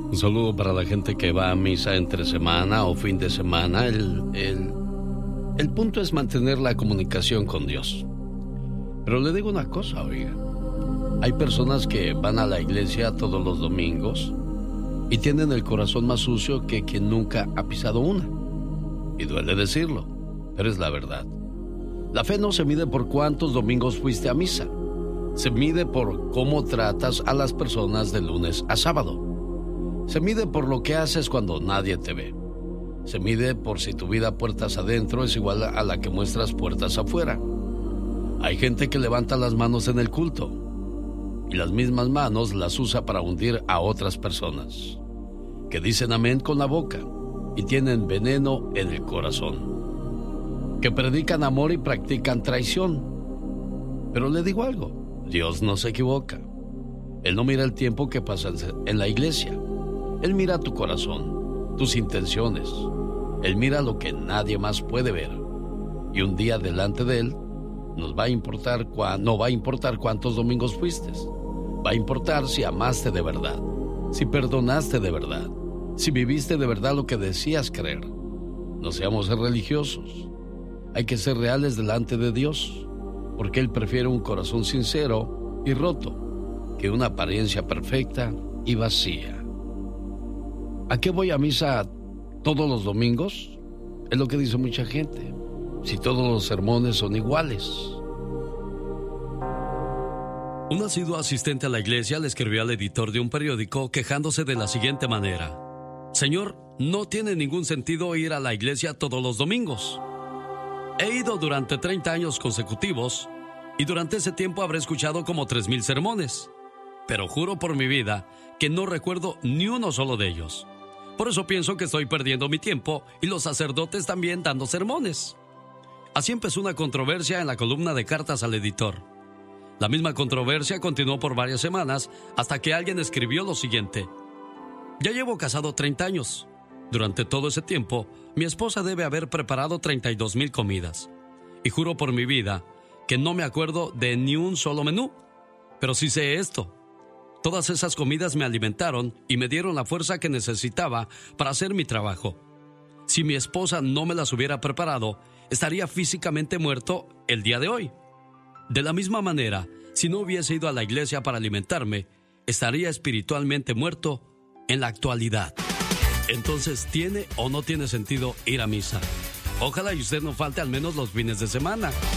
Un saludo para la gente que va a misa entre semana o fin de semana. El punto es mantener la comunicación con Dios. Pero le digo una cosa, oiga. Hay personas que van a la iglesia todos los domingos y tienen el corazón más sucio que quien nunca ha pisado una. Y duele decirlo, pero es la verdad. La fe no se mide por cuántos domingos fuiste a misa. Se mide por cómo tratas a las personas de lunes a sábado. Se mide por lo que haces cuando nadie te ve. Se mide por si tu vida puertas adentro es igual a la que muestras puertas afuera. Hay gente que levanta las manos en el culto y las mismas manos las usa para hundir a otras personas, que dicen amén con la boca y tienen veneno en el corazón, que predican amor y practican traición. Pero le digo algo, Dios no se equivoca. Él no mira el tiempo que pasas en la iglesia. Él mira tu corazón, tus intenciones. Él mira lo que nadie más puede ver. Y un día delante de Él no va a importar cuántos domingos fuiste. Va a importar si amaste de verdad, si perdonaste de verdad, si viviste de verdad lo que decías creer. No seamos religiosos. Hay que ser reales delante de Dios, porque Él prefiere un corazón sincero y roto que una apariencia perfecta y vacía. ¿A qué voy a misa todos los domingos? Es lo que dice mucha gente. Si todos los sermones son iguales. Un asiduo asistente a la iglesia le escribió al editor de un periódico quejándose de la siguiente manera: Señor, no tiene ningún sentido ir a la iglesia todos los domingos. He ido durante 30 años consecutivos y durante ese tiempo habré escuchado como 3,000 sermones. Pero juro por mi vida que no recuerdo ni uno solo de ellos. Por eso pienso que estoy perdiendo mi tiempo y los sacerdotes también dando sermones. Así empezó una controversia en la columna de cartas al editor. La misma controversia continuó por varias semanas hasta que alguien escribió lo siguiente: ya llevo casado 30 años. Durante todo ese tiempo, mi esposa debe haber preparado 32,000 comidas. Y juro por mi vida que no me acuerdo de ni un solo menú. Pero sí sé esto: todas esas comidas me alimentaron y me dieron la fuerza que necesitaba para hacer mi trabajo. Si mi esposa no me las hubiera preparado, estaría físicamente muerto el día de hoy. De la misma manera, si no hubiese ido a la iglesia para alimentarme, estaría espiritualmente muerto en la actualidad. Entonces, ¿tiene o no tiene sentido ir a misa? Ojalá y usted no falte al menos los fines de semana.